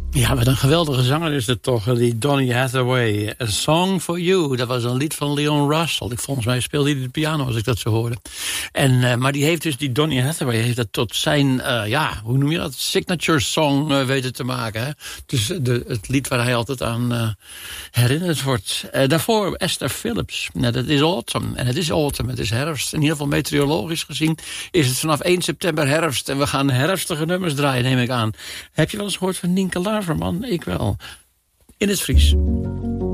Ja, wat een geweldige zanger is het toch, die Donny Hathaway. A Song for You, dat was een lied van Leon Russell. Volgens mij speelde hij de piano als ik dat zo hoorde. Maar die heeft dus, die Donny Hathaway heeft dat tot zijn, hoe noem je dat? Signature song weten te maken. Hè? Dus het lied waar hij altijd aan herinnerd wordt. Daarvoor Esther Phillips. Nou, dat is autumn. En het is autumn, het is herfst. In ieder geval meteorologisch gezien is het vanaf 1 september herfst. En we gaan herfstige nummers draaien, neem ik aan. Heb je wel eens gehoord van Nienke Laverman? Ik wel. In het Fries.